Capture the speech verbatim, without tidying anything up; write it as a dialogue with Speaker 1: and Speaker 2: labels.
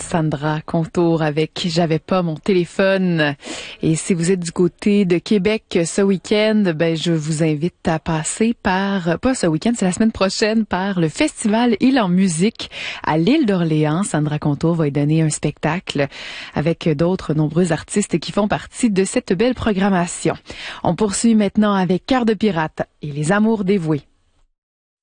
Speaker 1: Sandra Contour avec J'avais pas mon téléphone. Et si vous êtes du côté de Québec ce week-end, ben je vous invite à passer par, pas ce week-end, c'est la semaine prochaine, par le festival Île en musique à l'île d'Orléans. Sandra Contour va y donner un spectacle avec d'autres nombreux artistes qui font partie de cette belle programmation. On poursuit maintenant avec Cœur de pirate et les amours dévoués.